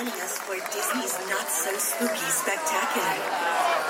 joining us for Disney's Not So Spooky Spectacular.